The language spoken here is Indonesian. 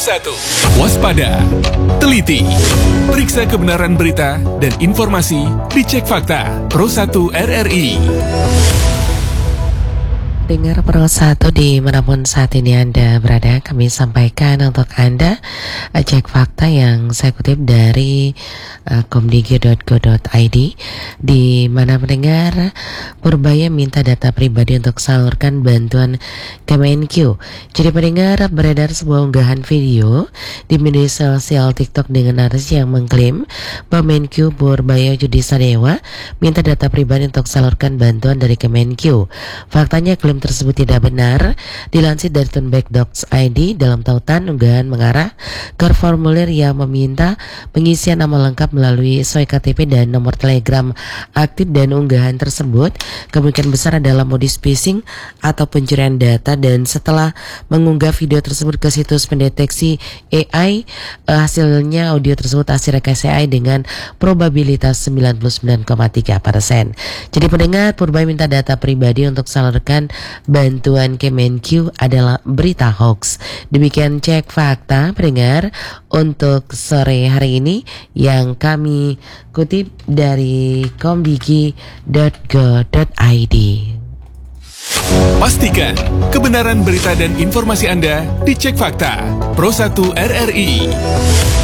1. Waspada, teliti, periksa kebenaran berita dan informasi dicek fakta. Pro 1 RRI. Dengar Pro 1 dimanapun saat ini Anda berada, kami sampaikan untuk Anda cek fakta yang saya kutip dari komdigi.go.id, di mana mendengar Purbaya minta data pribadi untuk salurkan bantuan Kemenq. Jadi pendengar, beredar sebuah unggahan video di media sosial TikTok dengan narasi yang mengklaim bahwa Menq Purbaya Yudi Sadewa minta data pribadi untuk salurkan bantuan dari Kemenq. Faktanya klaim tersebut tidak benar. Dilansir dari Tunback.id, dalam tautan unggahan mengarah ke formulir yang meminta pengisian nama lengkap melalui SOI KTP dan nomor telegram aktif, dan unggahan tersebut kemungkinan besar adalah modus phishing atau pencurian data. Dan setelah mengunggah video tersebut ke situs pendeteksi AI, hasilnya audio tersebut hasil rekayasa AI dengan probabilitas 99,3%. Jadi pendengar, Purbaya minta data pribadi untuk salurkan bantuan Kemenq adalah berita hoax. Demikian cek fakta pendengar untuk sore hari ini yang kami kutip dari komdigi.go.id. Pastikan kebenaran berita dan informasi Anda dicek fakta. Pro 1 RRI.